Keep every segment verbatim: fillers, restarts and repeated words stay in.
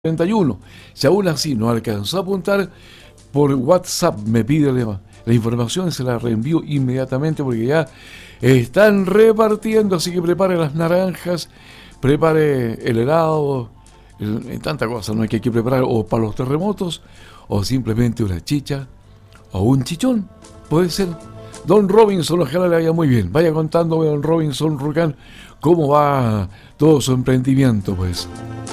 treinta y uno. Si aún así no alcanzó a apuntar, por WhatsApp me pide la, la información y se la reenvío inmediatamente porque ya están repartiendo, así que prepare las naranjas, prepare el helado, el, tanta cosa, ¿no? Que hay que preparar o para los terremotos o simplemente una chicha o un chichón, puede ser. Don Robinson, ojalá le vaya muy bien. Vaya contándome, don Robinson Rucán, cómo va todo su emprendimiento, pues.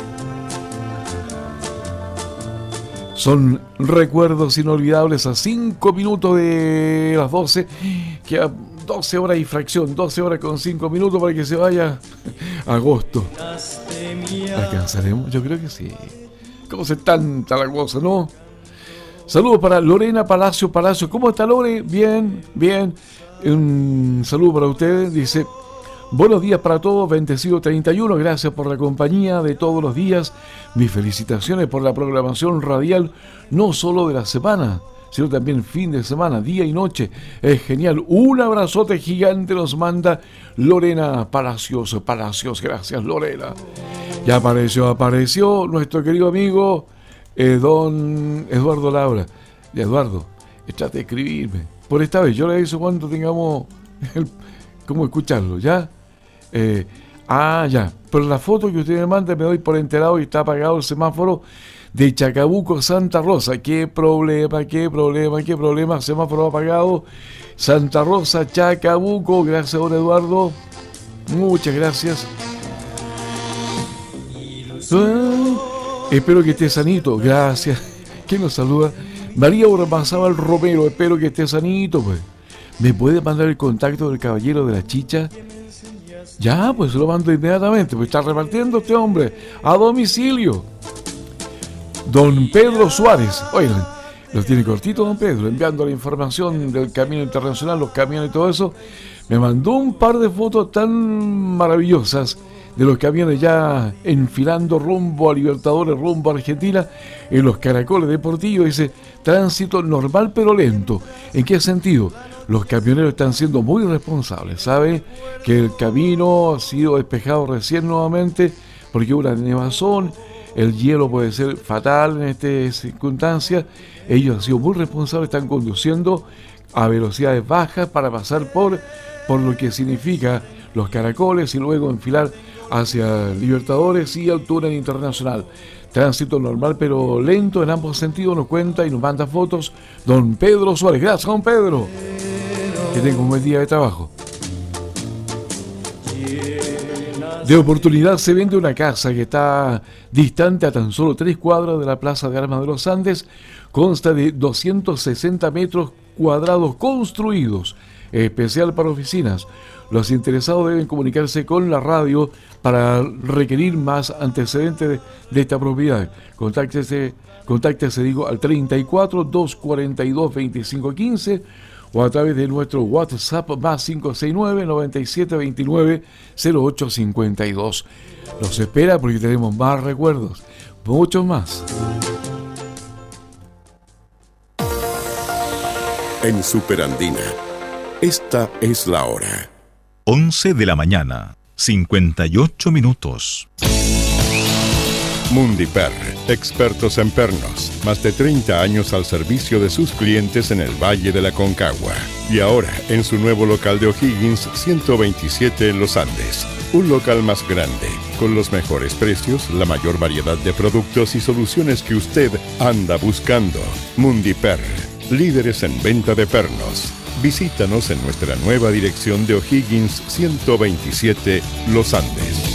Son recuerdos inolvidables a cinco minutos de las doce, que a doce horas y fracción, doce horas con cinco minutos para que se vaya agosto. ¿Alcanzaremos? Yo creo que sí. ¿Cómo se tanta la cosa, no? Saludos para Lorena Palacio Palacio. ¿Cómo está Lore? Bien, bien. Un saludo para ustedes. Dice: buenos días para todos, bendecido treinta y uno, gracias por la compañía de todos los días. Mis felicitaciones por la programación radial, no solo de la semana, sino también fin de semana, día y noche. Es genial. Un abrazote gigante nos manda Lorena Palacios, Palacios. Gracias, Lorena. Ya apareció, apareció nuestro querido amigo eh, don Eduardo Laura. Eduardo, trate de escribirme. Por esta vez, yo le aviso cuando tengamos el, cómo escucharlo, ¿ya? Eh, ah, ya. Pero la foto que usted me manda me doy por enterado y está apagado el semáforo de Chacabuco, Santa Rosa. Qué problema, qué problema, qué problema. Semáforo apagado. Santa Rosa, Chacabuco. Gracias, don Eduardo. Muchas gracias. Ah, espero que esté sanito. Gracias. ¿Quién nos saluda? María Urbanzábal Romero. Espero que esté sanito, pues. ¿Me puede mandar el contacto del caballero de la chicha? Ya, pues lo mando inmediatamente, pues está repartiendo este hombre a domicilio. Don Pedro Suárez, oigan, lo tiene cortito don Pedro, enviando la información del camino internacional, los camiones y todo eso. Me mandó un par de fotos tan maravillosas de los camiones ya enfilando rumbo a Libertadores, rumbo a Argentina, en los caracoles de Portillo. Dice: tránsito normal pero lento. ¿En qué sentido? Los camioneros están siendo muy responsables, ¿sabe? Que el camino ha sido despejado recién nuevamente porque hubo una nevazón, el hielo puede ser fatal en estas circunstancias. Ellos han sido muy responsables, están conduciendo a velocidades bajas para pasar por, por lo que significa los caracoles y luego enfilar hacia Libertadores y altura internacional. Tránsito normal pero lento en ambos sentidos, nos cuenta y nos manda fotos don Pedro Suárez. Gracias, don Pedro. Que tenga un buen día de trabajo. De oportunidad se vende una casa que está distante a tan solo tres cuadras de la Plaza de Armas de los Andes. Consta de doscientos sesenta metros cuadrados construidos, especial para oficinas. Los interesados deben comunicarse con la radio para requerir más antecedentes de, de esta propiedad. Contáctese, contáctese digo, al treinta y cuatro, doscientos cuarenta y dos, veinticinco quince o a través de nuestro WhatsApp más cinco seis nueve, noventa y siete veintinueve, cero ocho cincuenta y dos. Los espera porque tenemos más recuerdos, muchos más. En Superandina, esta es la hora. once de la mañana, cincuenta y ocho minutos. Mundiper, expertos en pernos, más de treinta años al servicio de sus clientes en el Valle de la Concagua. Y ahora, en su nuevo local de O'Higgins, ciento veintisiete en Los Andes. Un local más grande, con los mejores precios, la mayor variedad de productos y soluciones que usted anda buscando. Mundiper, líderes en venta de pernos. Visítanos en nuestra nueva dirección de O'Higgins ciento veintisiete, Los Andes.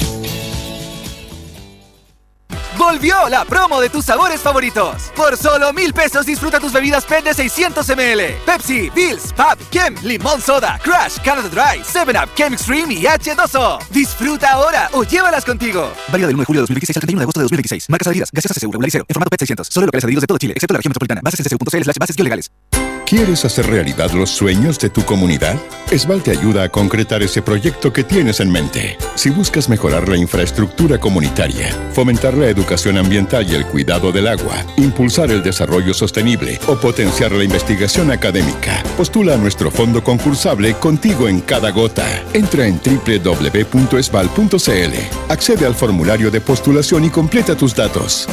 ¡Volvió la promo de tus sabores favoritos! Por solo mil pesos disfruta tus bebidas P E T de seiscientos mililitros. Pepsi, Bills, Pab, Kem, Limón Soda, Crush, Canada Dry, seven up, Kem Extreme y hache dos o. Disfruta ahora o llévalas contigo. Válida del uno de julio de dos mil veintiséis al treinta y uno de agosto de dos mil veintiséis. Marcas adheridas. Gaseosa C C U regular y cero. En formato P E T seiscientos. Solo locales adheridos de todo Chile, excepto la región metropolitana. Bases C C U punto C slash bases legales. ¿Quieres hacer realidad los sueños de tu comunidad? Esval te ayuda a concretar ese proyecto que tienes en mente. Si buscas mejorar la infraestructura comunitaria, fomentar la educación ambiental y el cuidado del agua, impulsar el desarrollo sostenible o potenciar la investigación académica, postula a nuestro fondo concursable Contigo en Cada Gota. Entra en doble u doble u doble u punto esval punto c l, accede al formulario de postulación y completa tus datos.